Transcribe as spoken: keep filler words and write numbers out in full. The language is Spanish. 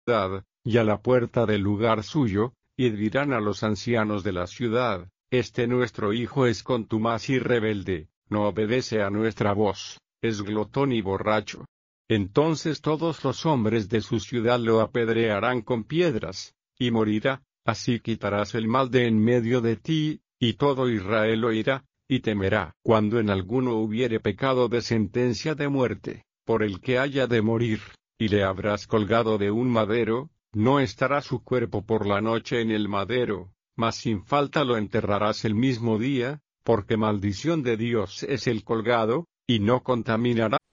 ciudad, y a la puerta del lugar suyo, y dirán a los ancianos de la ciudad: Este nuestro hijo es contumaz y rebelde, no obedece a nuestra voz, es glotón y borracho. Entonces todos los hombres de su ciudad lo apedrearán con piedras, y morirá. Así quitarás el mal de en medio de ti, y todo Israel oirá, y temerá. Cuando en alguno hubiere pecado de sentencia de muerte, por el que haya de morir, y le habrás colgado de un madero, no estará su cuerpo por la noche en el madero, mas sin falta lo enterrarás el mismo día, porque maldición de Dios es el colgado, y no contaminará